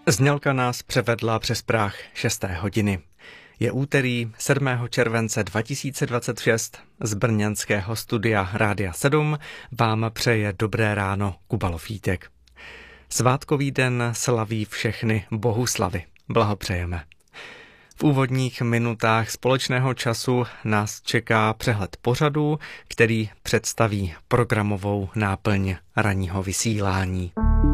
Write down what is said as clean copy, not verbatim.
Znělka nás převedla přes práh 6. hodiny. Je úterý 7. července 2026. Z brněnského studia Rádia 7 vám přeje dobré ráno Kuba Lofítek. Svátkový den slaví všechny bohuslavy. Blahopřejeme. V úvodních minutách společného času nás čeká přehled pořadů, který představí programovou náplň ranního vysílání.